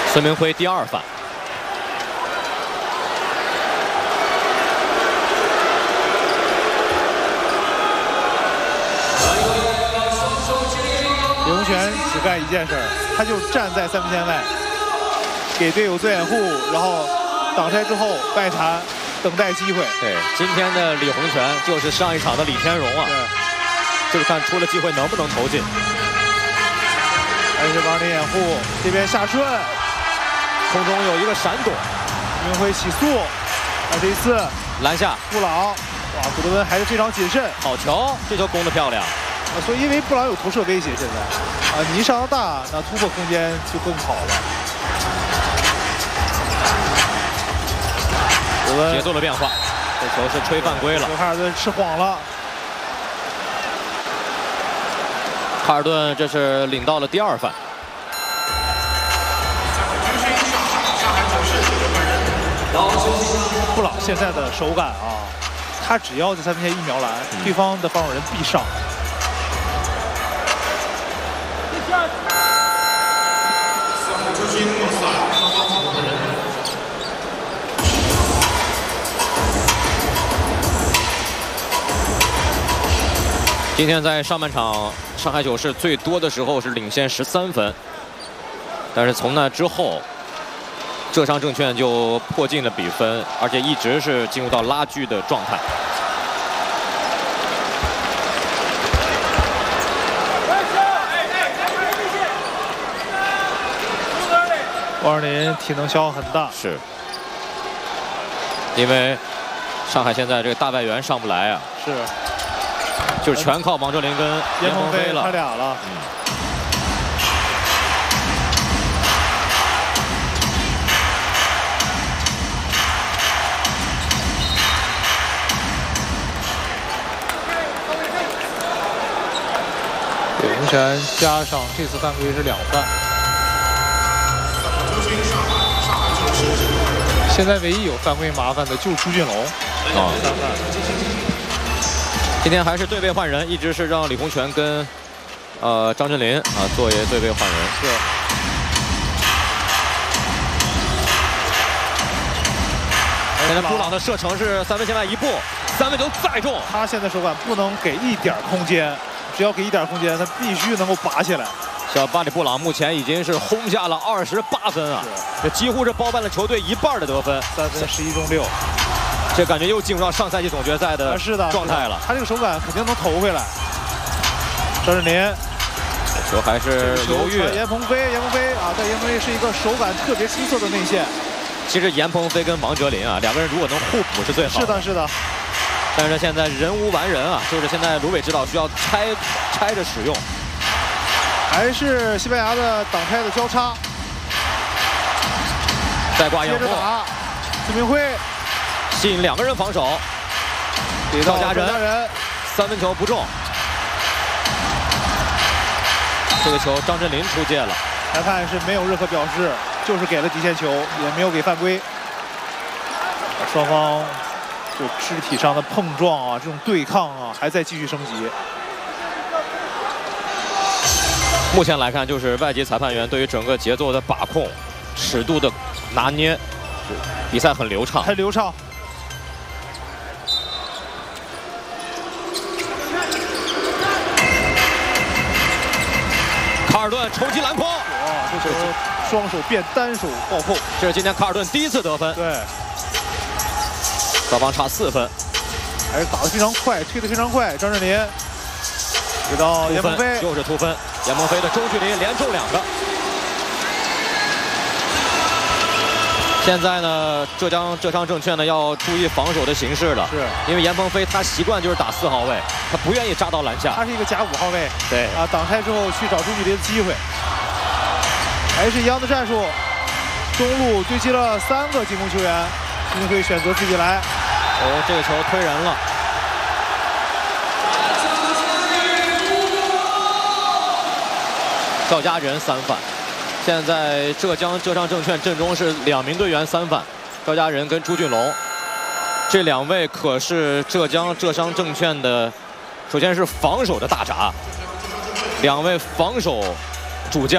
孙明辉第2犯。 李洪权只干一件事儿，他就站在3分线外，给队友做掩护，然后挡拆之后外弹，等待机会。 对，今天的李洪权就是上一场的李天荣啊。对，就是看出了机会能不能投进。 还是王林掩护，这边下顺， 空中有一个闪躲， 孙明辉起速，这一次篮下布朗，哇，古德温还是非常谨慎。 好球，这球攻得漂亮。 所以因为布朗有投射威胁，现在你一上大，那突破空间就更好了。 节奏的变化，这球是吹犯规了。 哈尔顿吃晃了。 哈尔顿这是领到了第2犯。 布朗现在的手感啊，他只要在3分线一秒篮，对方的防守人必上。 今天在上半场，上海九市最多的时候是领先13分，但是从那之后，浙商证券就迫近了比分，而且一直是进入到拉锯的状态。 王若琳体能消耗很大， 是，因为上海现在这个大外援上不来啊。 是。 就是全靠王哲林跟严鹏飞了， 他俩了。李洪权加上这次犯规是2犯。现在唯一有犯规麻烦的就是朱俊龙，3犯。 今天还是对位换人，一直是让李洪权跟张镇麟作为对位换人。 是。 现在布朗的射程是3分线外1步，3分球再中。 他现在手感不能给一点空间，只要给一点空间，他必须能够拔起来。 小巴里布朗目前已经是轰下了28分啊，这几乎是包办了球队1半的得分 ，3分11中6。 这感觉又进入到上赛季总决赛的状态了。 他这个手感肯定能投回来。张镇麟， 这球还是犹豫。 严鹏飞啊，但严鹏飞是一个手感特别出色的内线。 其实严鹏飞跟王哲林啊，两个人如果能互补是最好的。 是的。 但是现在人无完人啊，就是现在卢伟指导需要拆着使用。 还是西班牙的挡拆的交叉。 再挂掩护。 接着打，孙明辉。 吸引2个人防守，赵家人3分球不中。这个球张镇麟出界了， 裁判是没有任何表示，就是给了底线球，也没有给犯规。双方就肢体上的碰撞啊，这种对抗啊，还在继续升级。 目前来看，就是外籍裁判员对于整个节奏的把控、尺度的拿捏，比赛很流畅， 很流畅。 卡尔顿冲击篮筐， 哇，这球双手变单手暴扣， 这是今天卡尔顿第1次得分。 对， 双方差4分， 还是打得非常快，推得非常快。张镇麟给到严鹏飞， 又是突分，严鹏飞的中距离连中2个。现在呢，浙商证券呢要注意防守的形势了， 是因为严鹏飞他习惯就是打4号位，他不愿意扎到篮下， 他是一个假5号位， 对啊，挡拆之后去找中距离的机会，还是一样的战术，中路堆积了3个进攻球员，孙明辉选择自己来， 哦，这个球推人了，赵家人3犯。现在浙商证券阵中是2名队员3犯，赵家人跟朱俊龙，这2位可是浙商证券的，首先是防守的大闸，2位防守主将。